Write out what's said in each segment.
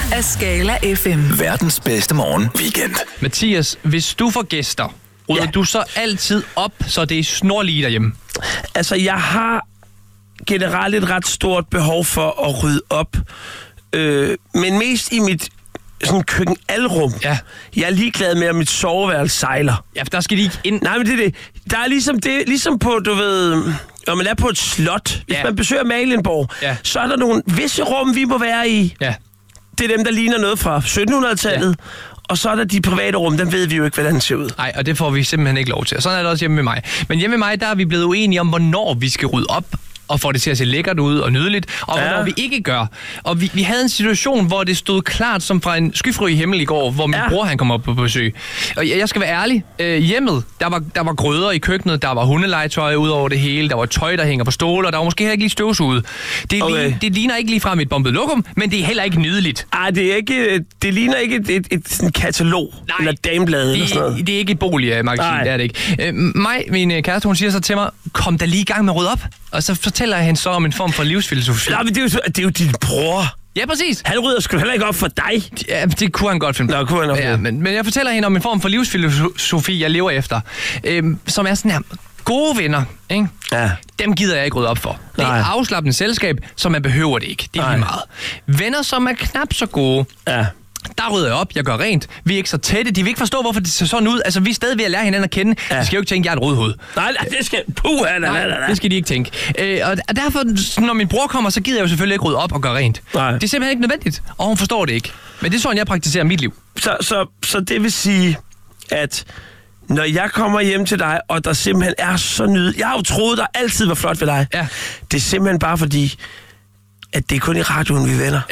af Scala FM. Verdens bedste morgen weekend. Mathias, hvis du får gæster, rydder du så altid op, så det er snorlige derhjemme? Altså, jeg har generelt et ret stort behov for at rydde op. Men mest i mit sådan køkkenalrum. Ja. Jeg er ligeglad med, at mit soveværelse sejler. Ja, for der skal de ikke ind. Nej, men det er det. Der er ligesom på, du ved, når man er på et slot. Hvis man besøger Marienborg, så er der nogle visse rum, vi må være i. Ja. Det er dem, der ligner noget fra 1700-tallet. Ja. Og så er der de private rum, dem ved vi jo ikke, hvordan det ser ud. Nej, og det får vi simpelthen ikke lov til. Og sådan er det også hjemme med mig. Men hjemme med mig, der er vi blevet uenige om, hvornår vi skal rydde op og få det til at se lækkert ud og nydeligt, og hvornår vi ikke gør. Og vi havde en situation, hvor det stod klart som fra en skyfri himmel i går, hvor min bror han kom op på besøg. Og jeg skal være ærlig, hjemmet, der var grøder i køkkenet, der var hundelegetøj ud over det hele, der var tøj, der hænger på stole, og der var måske heller ikke lige støvsuget. Det ligner ikke lige frem et bombet lokum, men det er heller ikke nydeligt. Ej, det ligner ikke et sådan katalog. Nej, eller dameblade eller sådan noget. Det er ikke et boligmagasin, det er det ikke. Min kæreste, hun siger så til mig, kom da lige i gang med at rydde op. Og så fortæller jeg hende så om en form for livsfilosofi. Nej, men det er jo din bror. Ja, præcis. Han rydder sgu heller ikke op for dig. Ja, det kunne han godt finde. Nå, kunne han også. Ja, men jeg fortæller hende om en form for livsfilosofi, jeg lever efter. Som er sådan her, gode venner, ikke? Ja. Dem gider jeg ikke rydde op for. Det er afslappende selskab, så man behøver det ikke. Det er lige meget. Venner, som er knap så gode. Ja. Der rydder jeg op, jeg gør rent. Vi er ikke så tætte, de vil ikke forstå, hvorfor det ser sådan ud. Altså, vi er stadig ved at lære hinanden at kende. De skal jo ikke tænke, jeg er et rødhoved. Nej, det skal... Det skal de ikke tænke. Og derfor, når min bror kommer, så gider jeg jo selvfølgelig ikke rydde op og gøre rent. Nej. Det er simpelthen ikke nødvendigt, og hun forstår det ikke. Men det er sådan, jeg praktiserer mit liv. Så det vil sige, at når jeg kommer hjem til dig, og der simpelthen er så nydeligt... Jeg har jo troet, der altid var flot ved dig. Ja. Det er simpelthen bare fordi, at det er kun i radioen, vi er venner.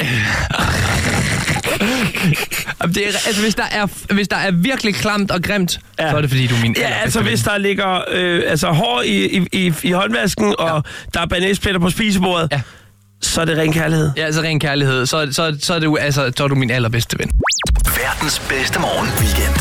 Det er, altså, hvis der er virkelig klamt og grimt, så er det fordi, du er min altså hvis der ligger hår i håndvasken, og der er banæspletter på spisebordet, så er det ren kærlighed. Ja, altså ren kærlighed. Så er du min allerbedste ven. Verdens bedste morgen weekend.